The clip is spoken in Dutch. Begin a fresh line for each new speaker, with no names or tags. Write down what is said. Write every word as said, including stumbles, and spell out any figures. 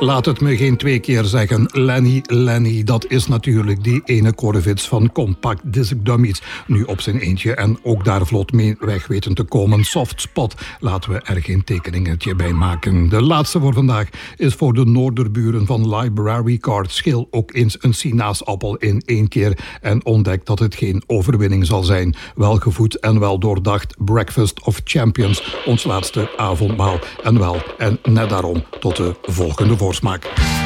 laat het me geen twee keer zeggen. Lenny, Lenny, dat is natuurlijk die ene Korrevits van Compact Disc Dummies. Nu op zijn eentje en ook daar vlot mee weg weten te komen. Soft Spot, laten we er geen tekeningetje bij maken. De laatste voor vandaag is voor de noorderburen van Library Card. Schil ook eens een sinaasappel in één keer en ontdek dat het geen overwinning zal zijn. Welgevoed en wel doordacht. Breakfast of Champions, ons laatste avondmaal. En wel, en net daarom, tot de volgende voorsmaak.